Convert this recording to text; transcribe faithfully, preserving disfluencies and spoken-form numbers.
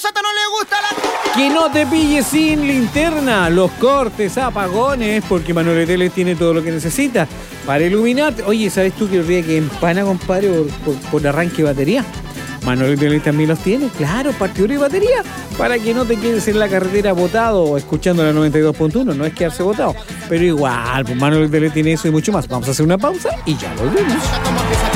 Soto no le gusta la... Que no te pilles sin linterna, los cortes, apagones, porque Manuel Tele tiene todo lo que necesita para iluminarte. Oye, ¿sabes tú que el día que empana, compadre, por, por, por arranque de batería? Manuel Tele también los tiene, claro, partidura y batería, para que no te quedes en la carretera botado o escuchando la noventa y dos punto uno, no es quedarse botado, pero igual, pues Manuel Tele tiene eso y mucho más. Vamos a hacer una pausa y ya volvemos.